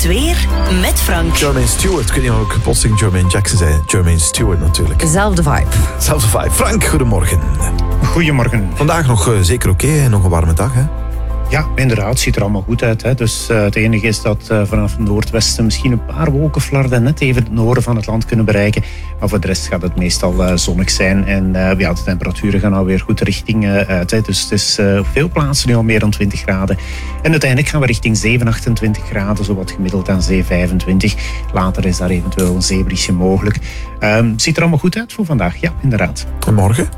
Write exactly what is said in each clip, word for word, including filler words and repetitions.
Het weer met Frank. Jermaine Stewart, kun je ook plotseling Jermaine Jackson zijn? Jermaine Stewart natuurlijk. Dezelfde vibe. Zelfde vibe. Frank, goedemorgen. Goedemorgen. Vandaag nog uh, zeker oké, okay, nog een warme dag, hè? Ja, inderdaad, het ziet er allemaal goed uit. Hè. Dus uh, het enige is dat uh, vanaf het noordwesten misschien een paar wolkenflarden net even het noorden van het land kunnen bereiken. Maar voor de rest gaat het meestal uh, zonnig zijn. En uh, ja, de temperaturen gaan alweer goed de richting uh, uit. Hè. Dus het is uh, op veel plaatsen nu al meer dan twintig graden. En uiteindelijk gaan we richting zeven, achtentwintig graden, zowat gemiddeld aan zee vijfentwintig. Later is daar eventueel een zeebrisje mogelijk. Um, het ziet er allemaal goed uit voor vandaag, ja, inderdaad. En morgen?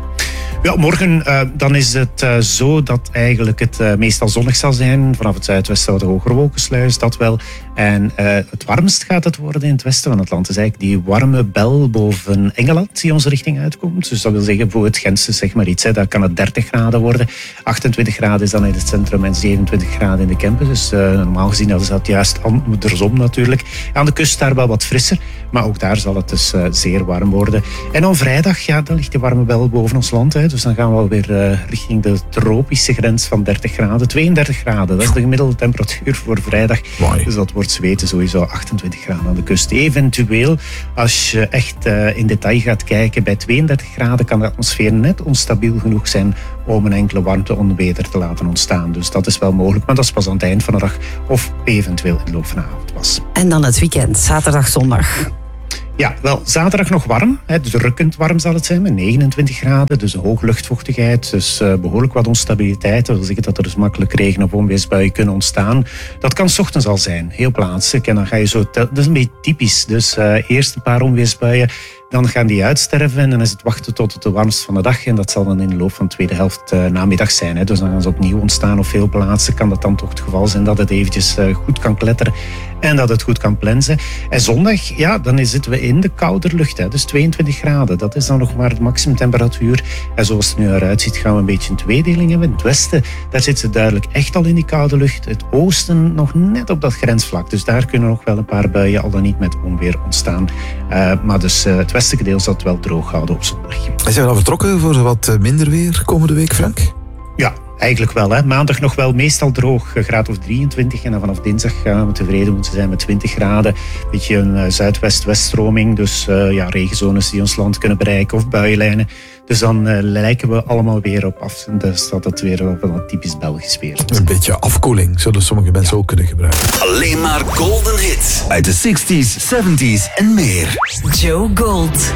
Ja, morgen uh, dan is het uh, zo dat eigenlijk het uh, meestal zonnig zal zijn. Vanaf het zuidwesten wat hogere wolkensluis, dat wel. En uh, het warmst gaat het worden in het westen van het land. Het is eigenlijk die warme bel boven Engeland die onze richting uitkomt. Dus dat wil zeggen voor het Gentse, zeg maar iets. Hè, daar kan het dertig graden worden. achtentwintig graden is dan in het centrum en zevenentwintig graden in de Kempen. Dus uh, normaal gezien is dat juist andersom natuurlijk. Aan de kust daar wel wat frisser. Maar ook daar zal het dus uh, zeer warm worden. En dan vrijdag, ja, dan ligt die warme bel boven ons land. Hè. Dus dan gaan we alweer uh, richting de tropische grens van dertig graden. tweeëndertig graden, dat is de gemiddelde temperatuur voor vrijdag. Mooi. Dus dat wordt zweten sowieso achtentwintig graden aan de kust. Eventueel, als je echt uh, in detail gaat kijken, bij tweeëndertig graden kan de atmosfeer net onstabiel genoeg zijn om een enkele warmteonweer te laten ontstaan. Dus dat is wel mogelijk, maar dat is pas aan het eind van de dag of eventueel in de loop van de avond pas. En dan het weekend, zaterdag, zondag. Ja, wel, zaterdag nog warm. Hè, drukkend warm zal het zijn, met negenentwintig graden. Dus een hoge luchtvochtigheid, dus uh, behoorlijk wat onstabiliteit. Dat wil zeggen dat er dus makkelijk regen- of onweersbuien kunnen ontstaan. Dat kan 's ochtends al zijn, heel plaatselijk. En dan ga je zo... Dat is een beetje typisch. Dus uh, eerst een paar onweersbuien, dan gaan die uitsterven en dan is het wachten tot het de warmst van de dag. En dat zal dan in de loop van de tweede helft uh, namiddag zijn. Hè. Dus dan gaan ze opnieuw ontstaan. Op veel plaatsen kan dat dan toch het geval zijn dat het eventjes uh, goed kan kletteren en dat het goed kan plensen. En zondag, ja, dan zitten we in de kouder lucht. Hè. Dus tweeëntwintig graden, dat is dan nog maar de maximumtemperatuur. En zoals het nu eruit ziet, gaan we een beetje een tweedeling hebben. In het westen, daar zit ze duidelijk echt al in die koude lucht. Het oosten nog net op dat grensvlak. Dus daar kunnen nog wel een paar buien al dan niet met onweer ontstaan. Uh, maar dus uh, het westelijke deel zal het wel droog houden op zondag. Zijn we al vertrokken voor wat minder weer komende week, Frank? Ja, eigenlijk wel. Hè. Maandag nog wel meestal droog, een graad of drieëntwintig. En dan vanaf dinsdag gaan we tevreden moeten zijn met twintig graden. Een beetje een uh, zuidwest-weststroming. Dus uh, ja, regenzones die ons land kunnen bereiken of buienlijnen. Dus dan uh, lijken we allemaal weer op af. Dus dat het weer op een typisch Belgisch weer. Een beetje afkoeling, zullen sommige mensen ja. ook kunnen gebruiken. Alleen maar golden hits uit de zestig's, zeventig's en meer. Joe Gold.